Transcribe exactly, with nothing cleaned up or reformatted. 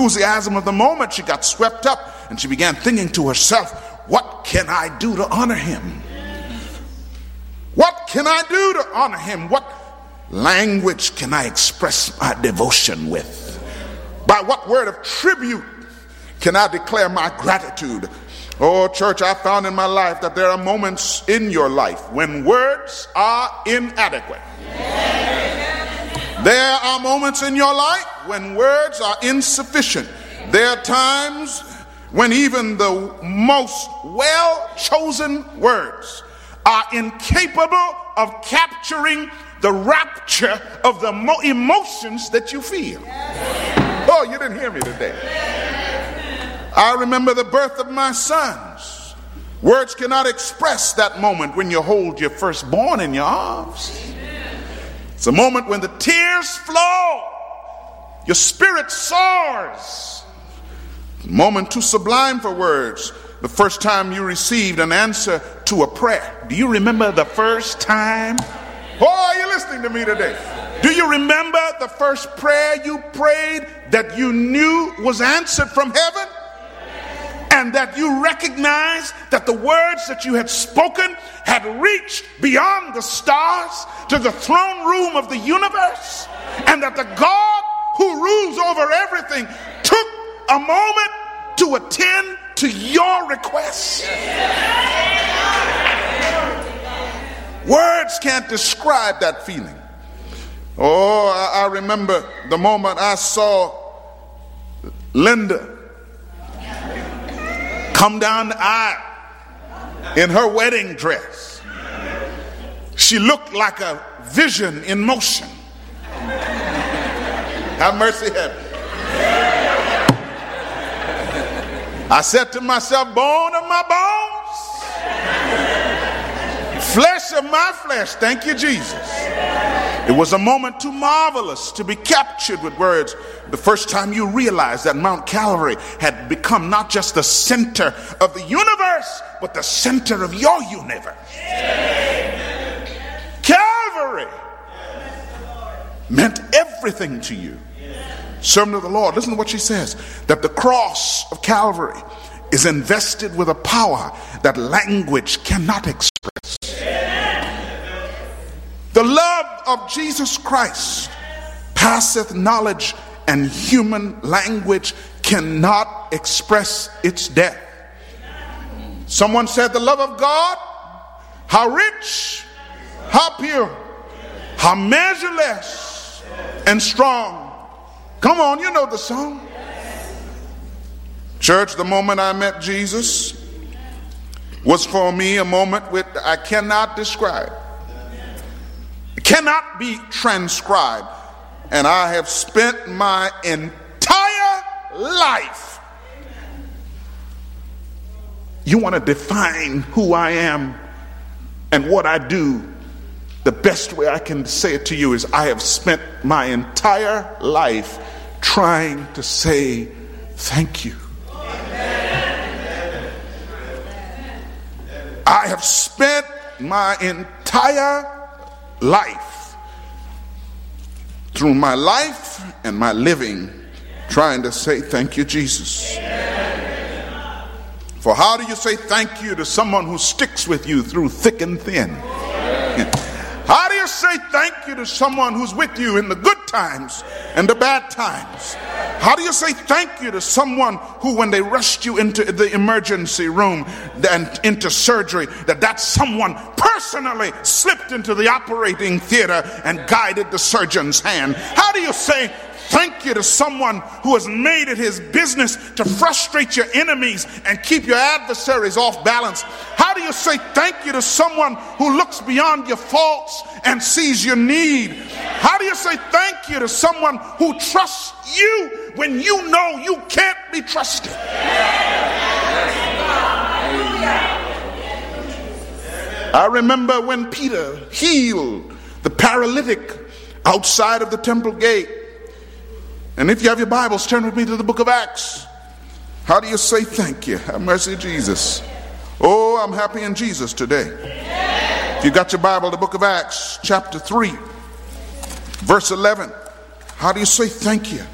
enthusiasm of the moment, she got swept up and she began thinking to herself, what can I do to honor him? What can I do to honor him? What language can I express my devotion with? By what word of tribute can I declare my gratitude? Oh, church, I found in my life that there are moments in your life when words are inadequate. There are moments in your life when words are insufficient. There are times when even the most well-chosen words are incapable of capturing the rapture of the mo- emotions that you feel. Oh, you didn't hear me today. I remember the birth of my sons. Words cannot express that moment when you hold your firstborn in your arms. It's a moment when the tears flow, your spirit soars. A moment too sublime for words. The first time you received an answer to a prayer. Do you remember the first time? Oh, are you listening to me today? Do you remember the first prayer you prayed that you knew was answered from heaven? And that you recognized that the words that you had spoken had reached beyond the stars to the throne room of the universe, and that the God who rules over everything took a moment to attend to your requests. Words can't describe that feeling. Oh, I, I remember the moment I saw Linda come down the aisle in her wedding dress. She looked like a vision in motion. Have mercy, heaven. I said to myself, bone of my bones, flesh of my flesh. Thank you, Jesus. It was a moment too marvelous to be captured with words. The first time you realized that Mount Calvary had become not just the center of the universe, but the center of your universe. Calvary meant everything to you. Servant of the Lord, listen to what she says, that the cross of Calvary is invested with a power that language cannot express. The love of Jesus Christ passeth knowledge, and human language cannot express its depth. Someone said the love of God, how rich, how pure, how measureless and strong. Come on, you know the song. Church, the moment I met Jesus was for me a moment which I cannot describe. It cannot be transcribed. And I have spent my entire life. You want to define who I am and what I do? The best way I can say it to you is I have spent my entire life trying to say thank you. I have spent my entire life, through my life and my living, trying to say thank you, Jesus. For how do you say thank you to someone who sticks with you through thick and thin? How do you say thank you to someone who's with you in the good times and the bad times? How do you say thank you to someone who, when they rushed you into the emergency room and into surgery, that that someone personally slipped into the operating theater and guided the surgeon's hand? How do you say thank you to someone who has made it his business to frustrate your enemies and keep your adversaries off balance? How do you say thank you to someone who looks beyond your faults and sees your need? How do you say thank you to someone who trusts you when you know you can't be trusted? I remember when Peter healed the paralytic outside of the temple gate. And if you have your Bibles, turn with me to the book of Acts. How do you say thank you? Have mercy, Jesus. Oh, I'm happy in Jesus today. If you got your Bible, the book of Acts, chapter three, verse eleven. How do you say thank you?